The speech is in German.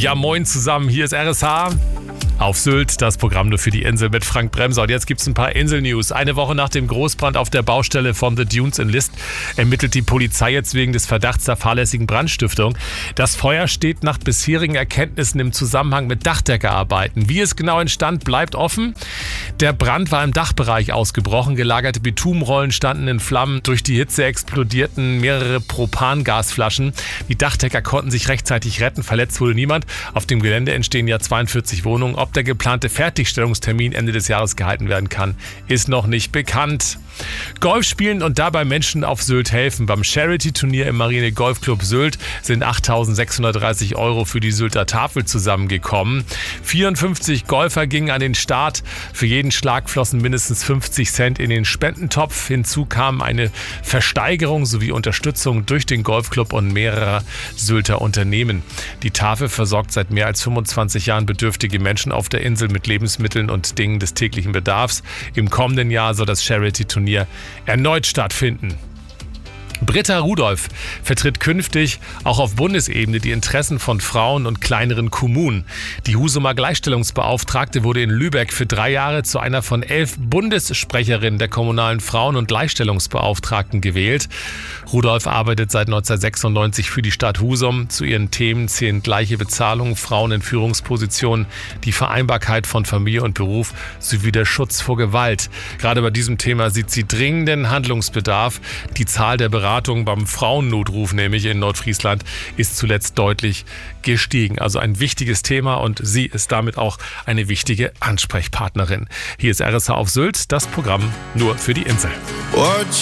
Ja, moin zusammen, hier ist RSH. Auf Sylt, das Programm nur für die Insel mit Frank Bremser. Und jetzt gibt es ein paar Insel-News. Eine Woche nach dem Großbrand auf der Baustelle von The Dunes in List ermittelt die Polizei jetzt wegen des Verdachts der fahrlässigen Brandstiftung. Das Feuer steht nach bisherigen Erkenntnissen im Zusammenhang mit Dachdeckerarbeiten. Wie es genau entstand, bleibt offen. Der Brand war im Dachbereich ausgebrochen. Gelagerte Bitumenrollen standen in Flammen. Durch die Hitze explodierten mehrere Propangasflaschen. Die Dachdecker konnten sich rechtzeitig retten. Verletzt wurde niemand. Auf dem Gelände entstehen ja 42 Wohnungen. Ob der geplante Fertigstellungstermin Ende des Jahres gehalten werden kann, ist noch nicht bekannt. Golf spielen und dabei Menschen auf Sylt helfen. Beim Charity-Turnier im Marine Golfclub Sylt sind 8.630 € für die Sylter Tafel zusammengekommen. 54 Golfer gingen an den Start. Für jeden Schlag flossen mindestens 50 Cent in den Spendentopf. Hinzu kam eine Versteigerung sowie Unterstützung durch den Golfclub und mehrerer Sylter Unternehmen. Die Tafel versorgt seit mehr als 25 Jahren bedürftige Menschen auf der Insel mit Lebensmitteln und Dingen des täglichen Bedarfs. Im kommenden Jahr soll das Charity-Turnier erneut stattfinden. Britta Rudolph vertritt künftig auch auf Bundesebene die Interessen von Frauen und kleineren Kommunen. Die Husumer Gleichstellungsbeauftragte wurde in Lübeck für 3 Jahre zu einer von 11 Bundessprecherinnen der kommunalen Frauen- und Gleichstellungsbeauftragten gewählt. Rudolph arbeitet seit 1996 für die Stadt Husum. Zu ihren Themen zählen gleiche Bezahlung, Frauen in Führungspositionen, die Vereinbarkeit von Familie und Beruf sowie der Schutz vor Gewalt. Gerade bei diesem Thema sieht sie dringenden Handlungsbedarf. Die Zahl der Beratungen beim Frauennotruf, nämlich in Nordfriesland, ist zuletzt deutlich gestiegen. Also ein wichtiges Thema und sie ist damit auch eine wichtige Ansprechpartnerin. Hier ist RSH auf Sylt, das Programm nur für die Insel.